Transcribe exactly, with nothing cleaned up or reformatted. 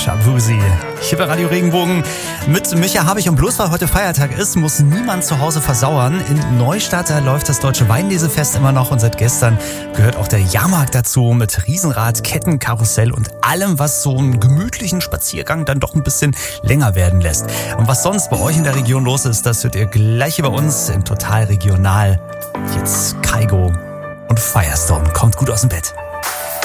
Shabuzi. Hier bei Radio Regenbogen mit Micha Habich, und bloß weil heute Feiertag ist, muss niemand zu Hause versauern. In Neustadt, da läuft das Deutsche Weinlesefest immer noch, und seit gestern gehört auch der Jahrmarkt dazu mit Riesenrad, Ketten, Karussell und allem, was so einen gemütlichen Spaziergang dann doch ein bisschen länger werden lässt. Und was sonst bei euch in der Region los ist, das hört ihr gleich hier bei uns in Total Regional. Jetzt Kaigo und Firestorm. Kommt gut aus dem Bett.